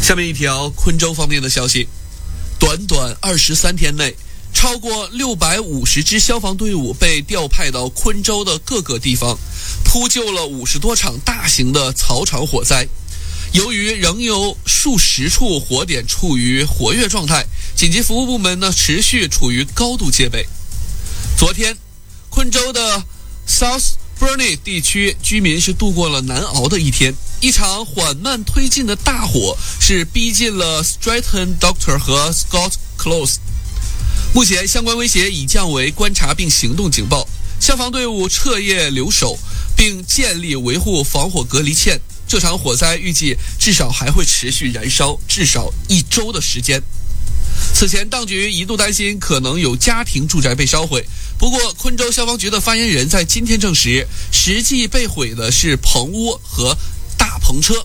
下面一条昆州方面的消息，短短23天内，超过650支消防队伍被调派到昆州的各个地方，扑救了50多场大型的草场火灾。由于仍有数十处火点处于活跃状态，紧急服务部门呢持续处于高度戒备。昨天，昆州的 South Burney 地区居民是度过了难熬的一天。一场缓慢推进的大火是逼近了 Stratton Doctor 和 Scott Close。目前相关威胁已降为观察并行动警报，消防队伍彻夜留守，并建立维护防火隔离线。这场火灾预计至少还会持续燃烧至少1周的时间。此前当局一度担心可能有家庭住宅被烧毁，不过昆州消防局的发言人在今天证实，实际被毁的是棚屋和大篷车。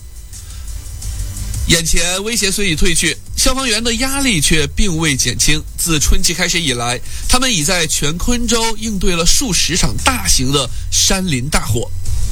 眼前威胁虽已退去，消防员的压力却并未减轻。自春季开始以来，他们已在全昆州应对了数十场大型的山林大火。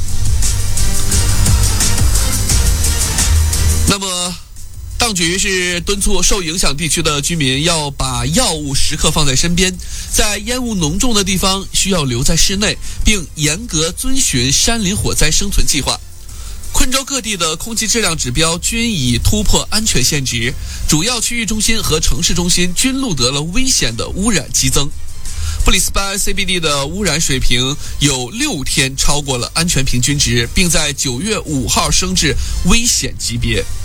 那么当局是敦促受影响地区的居民要把药物时刻放在身边，在烟雾浓重的地方需要留在室内，并严格遵循山林火灾生存计划。昆州各地的空气质量指标均已突破安全限值，主要区域中心和城市中心均录得了危险的污染激增。布里斯班 CBD 的污染水平有6天超过了安全平均值，并在9月5号升至危险级别。